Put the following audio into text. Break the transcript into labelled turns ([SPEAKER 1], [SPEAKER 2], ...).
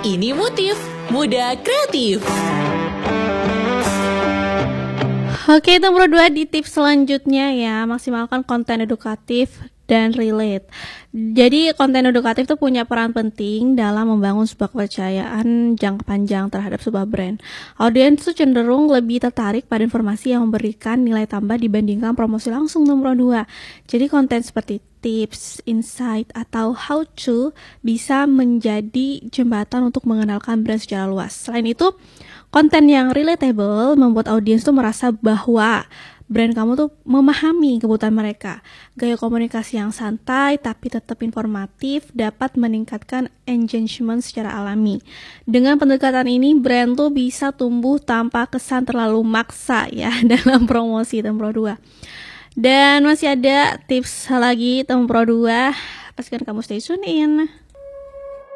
[SPEAKER 1] Ini Motif, Muda Kreatif.
[SPEAKER 2] Oke, itu nomor 2 di tips selanjutnya ya, maksimalkan konten edukatif dan relate. Jadi konten edukatif itu punya peran penting dalam membangun sebuah kepercayaan jangka panjang terhadap sebuah brand. Audiens itu cenderung lebih tertarik pada informasi yang memberikan nilai tambah dibandingkan promosi langsung. Nomor 2. Jadi konten seperti tips, insight, atau how to bisa menjadi jembatan untuk mengenalkan brand secara luas. Selain itu, konten yang relatable membuat audiens tuh merasa bahwa brand kamu tuh memahami kebutuhan mereka. Gaya komunikasi yang santai tapi tetap informatif dapat meningkatkan engagement secara alami. Dengan pendekatan ini, brand tuh bisa tumbuh tanpa kesan terlalu maksa ya dalam promosi. Nomor 2. Dan masih ada tips lagi nomor 2. Pastikan kamu stay tune in.